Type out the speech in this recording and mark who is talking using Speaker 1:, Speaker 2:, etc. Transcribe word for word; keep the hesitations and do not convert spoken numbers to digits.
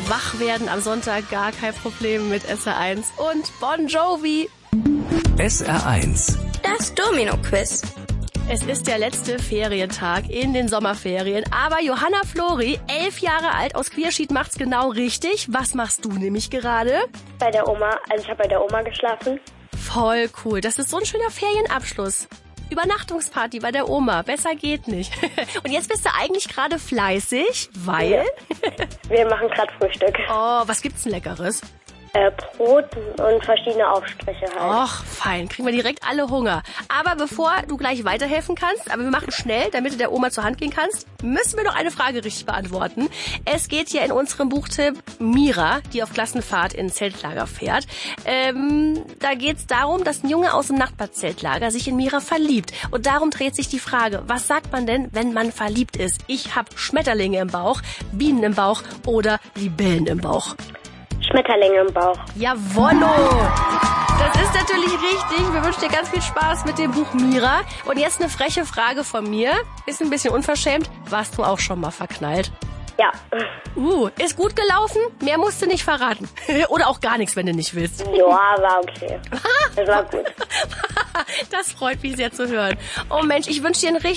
Speaker 1: wach werden am Sonntag gar kein Problem mit S R eins und Bon Jovi.
Speaker 2: S R eins.
Speaker 3: Das Domino-Quiz.
Speaker 1: Es ist der letzte Ferientag in den Sommerferien, aber Johanna Flori, elf Jahre alt, aus Quierschied, macht's genau richtig. Was machst du nämlich gerade?
Speaker 4: Bei der Oma, also ich habe bei der Oma geschlafen.
Speaker 1: Voll cool, das ist so ein schöner Ferienabschluss. Übernachtungsparty bei der Oma, besser geht nicht. Und jetzt bist du eigentlich gerade fleißig, weil...
Speaker 4: Ja. Wir machen gerade Frühstück.
Speaker 1: Oh, was gibt's denn Leckeres?
Speaker 4: Äh, Brot und verschiedene Aufstriche halt.
Speaker 1: Och, fein, kriegen wir direkt alle Hunger. Aber bevor du gleich weiterhelfen kannst, aber wir machen schnell, damit du der Oma zur Hand gehen kannst, müssen wir noch eine Frage richtig beantworten. Es geht hier in unserem Buchtipp Mira, die auf Klassenfahrt in ein Zeltlager fährt. Ähm, da geht's darum, dass ein Junge aus dem Nachbarzeltlager sich in Mira verliebt. Und darum dreht sich die Frage, was sagt man denn, wenn man verliebt ist? Ich hab Schmetterlinge im Bauch, Bienen im Bauch oder Libellen im Bauch.
Speaker 4: Schmetterlinge im Bauch.
Speaker 1: Jawollo! Das ist natürlich richtig. Wir wünschen dir ganz viel Spaß mit dem Buch Mira. Und jetzt eine freche Frage von mir. Ist ein bisschen unverschämt. Warst du auch schon mal verknallt?
Speaker 4: Ja.
Speaker 1: Uh, ist gut gelaufen? Mehr musst du nicht verraten. Oder auch gar nichts, wenn du nicht willst.
Speaker 4: Ja, war okay. Das war gut.
Speaker 1: Das freut mich sehr zu hören. Oh Mensch, ich wünsche dir einen richtig